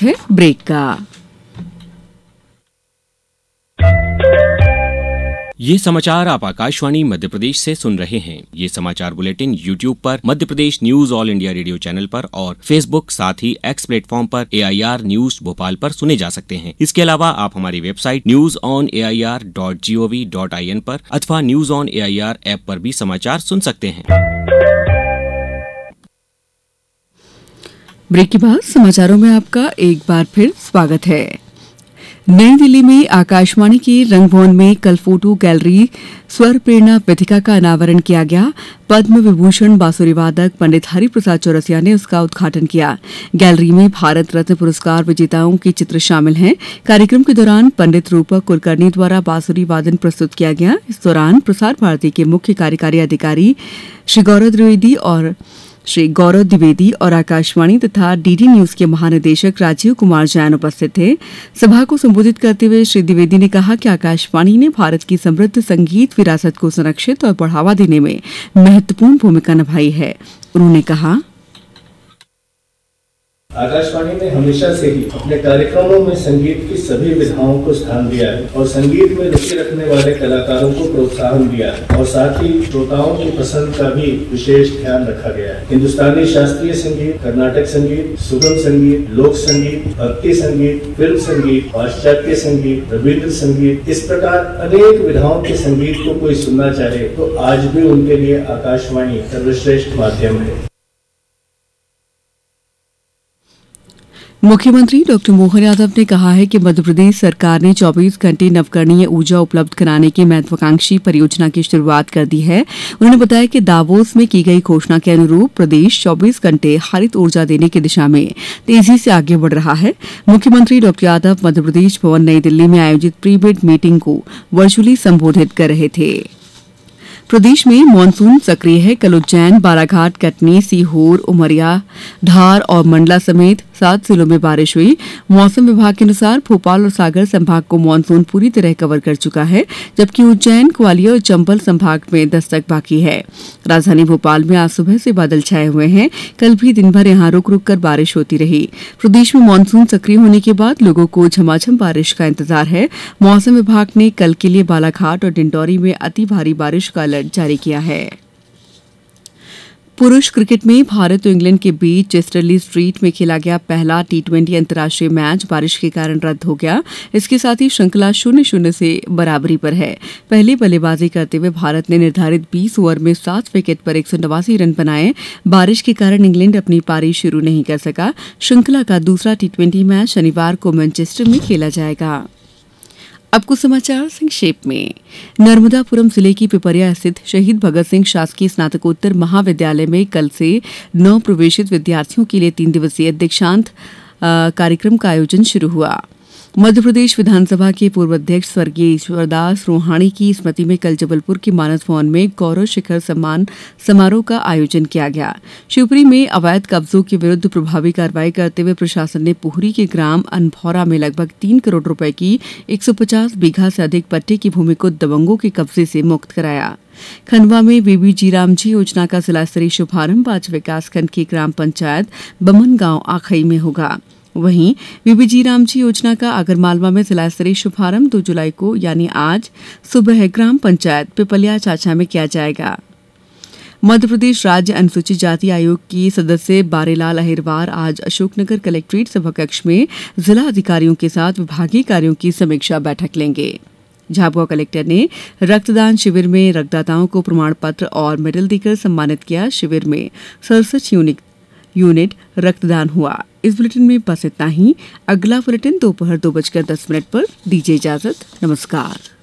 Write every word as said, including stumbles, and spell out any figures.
है ब्रेक का। ये समाचार आप आकाशवाणी मध्य प्रदेश से सुन रहे हैं। ये समाचार बुलेटिन यूट्यूब पर Madhya Pradesh news all India radio channel पर और फेसबुक साथ ही एक्स प्लेटफॉर्म पर ए आई आर न्यूज भोपाल पर सुने जा सकते हैं। इसके अलावा आप हमारी website news on A I R dot G O V dot I N पर अथवा news on A I R app पर भी समाचार सुन सकते हैं। ब्रेक के बाद समाचारों में आपका एक बार फिर स्वागत है। नई दिल्ली में आकाशवाणी के रंगभवन में कल फोटो गैलरी स्वर प्रेरणा पत्रिका का अनावरण किया गया। पद्म विभूषण बांसुरी वादक पंडित हरिप्रसाद चौरसिया ने उसका उद्घाटन किया। गैलरी में भारत रत्न पुरस्कार विजेताओं के चित्र शामिल हैं। कार्यक्रम के दौरान पंडित रूपक कुलकर्णी द्वारा बांसुरी वादन प्रस्तुत किया गया। इस दौरान प्रसार भारती के मुख्य कार्यकारी अधिकारी श्री गौरव द्विवेदी और श्री गौरव द्विवेदी और आकाशवाणी तथा डीडी न्यूज के महानिदेशक राजीव कुमार जैन उपस्थित थे। सभा को संबोधित करते हुए श्री द्विवेदी ने कहा कि आकाशवाणी ने भारत की समृद्ध संगीत विरासत को संरक्षित और बढ़ावा देने में महत्वपूर्ण भूमिका निभाई है। उन्होंने कहा, आकाशवाणी ने हमेशा से ही अपने कार्यक्रमों में संगीत की सभी विधाओं को स्थान दिया है और संगीत में रुचि रखने वाले कलाकारों को प्रोत्साहन दिया है और साथ ही श्रोताओं की पसंद का भी विशेष ध्यान रखा गया है। हिंदुस्तानी शास्त्रीय संगीत, कर्नाटक संगीत, सुगम संगीत, लोक संगीत, भक्ति संगीत, फिल्म संगीत, पाश्चात्य संगीत, रविंद्र संगीत, इस प्रकार अनेक विधाओं के संगीत को कोई सुनना चाहे तो आज भी उनके लिए आकाशवाणी सर्वश्रेष्ठ माध्यम है। मुख्यमंत्री डॉक्टर मोहन यादव ने कहा है कि मध्य प्रदेश सरकार ने चौबीस घंटे नवकरणीय ऊर्जा उपलब्ध कराने की महत्वाकांक्षी परियोजना की शुरुआत कर दी है। उन्होंने बताया कि दावोस में की गई घोषणा के अनुरूप प्रदेश चौबीस घंटे हरित ऊर्जा देने की दिशा में तेजी से आगे बढ़ रहा है। मुख्यमंत्री डॉक्टर यादव मध्य प्रदेश भवन नई दिल्ली में आयोजित प्री बिड मीटिंग को वर्चुअली संबोधित कर रहे थे। प्रदेश में मानसून सक्रिय है। कल उज्जैन, बालाघाट, कटनी, सीहोर, उमरिया, धार और मंडला समेत सात जिलों में बारिश हुई। मौसम विभाग के अनुसार भोपाल और सागर संभाग को मानसून पूरी तरह कवर कर चुका है, जबकि उज्जैन, ग्वालियर और चंबल संभाग में दस्तक बाकी है। राजधानी भोपाल में आज सुबह से बादल छाए हुए हैं। कल भी दिन भर यहां रुक रुक कर बारिश होती रही। प्रदेश में मानसून सक्रिय होने के बाद लोगों को झमाझम बारिश का इंतजार है। मौसम विभाग ने कल के लिए बालाघाट और डिंडौरी में अति भारी बारिश का अलर्ट जारी किया है। पुरुष क्रिकेट में भारत और इंग्लैंड के बीच चेस्टरली स्ट्रीट में खेला गया पहला टी ट्वेंटी अंतर्राष्ट्रीय मैच बारिश के कारण रद्द हो गया। इसके साथ ही श्रृंखला शून्य शून्य से बराबरी पर है। पहले बल्लेबाजी करते हुए भारत ने निर्धारित बीस ओवर में सात विकेट पर एक सौ नवासी रन बनाए। बारिश के कारण इंग्लैंड अपनी पारी शुरू नहीं कर सका। श्रृंखला का दूसरा टी ट्वेंटी मैच शनिवार को मैनचेस्टर में खेला जाएगा। अब कुछ समाचार संक्षेप में। नर्मदापुरम जिले की पिपरिया स्थित शहीद भगत सिंह शासकीय स्नातकोत्तर महाविद्यालय में कल से नव प्रवेशित विद्यार्थियों के लिए तीन दिवसीय दीक्षांत कार्यक्रम का आयोजन शुरू हुआ। मध्य प्रदेश विधानसभा के पूर्व अध्यक्ष स्वर्गीय ईश्वरदास रोहाणी की स्मृति में कल जबलपुर के मानस भवन में गौरव शिखर सम्मान समारोह का आयोजन किया गया। शिवपुरी में अवैध कब्जों के विरुद्ध प्रभावी कार्रवाई करते हुए प्रशासन ने पुहरी के ग्राम अनभौरा में लगभग तीन करोड़ रुपए की एक सौ पचास बीघा से अधिक पट्टे की भूमि को दबंगों के कब्जे से मुक्त कराया। खंडवा में बीबी जीराम जी योजना का जिला स्तरीय शुभारंभ आज विकासखंड की ग्राम पंचायत बमन गांव आखई में होगा। वहीं बीबी जीराम जी योजना का आगरमालवा में जिला स्तरीय शुभारंभ दो जुलाई को यानी आज सुबह ग्राम पंचायत पिपलिया चाचा में किया जाएगा। मध्य प्रदेश राज्य अनुसूचित जाति आयोग की सदस्य बारेलाल अहिरवार आज अशोकनगर कलेक्ट्रेट सभाकक्ष में जिला अधिकारियों के साथ विभागीय कार्यों की समीक्षा बैठक लेंगे। झाबुआ कलेक्टर ने रक्तदान शिविर में रक्तदाताओं को प्रमाण पत्र और मेडल देकर सम्मानित किया। शिविर में सड़सठ यूनिट यूनिट रक्तदान हुआ। इस बुलेटिन में बस इतना ही। अगला बुलेटिन दोपहर दो बजकर दस मिनट पर दीजिए इजाजत। नमस्कार।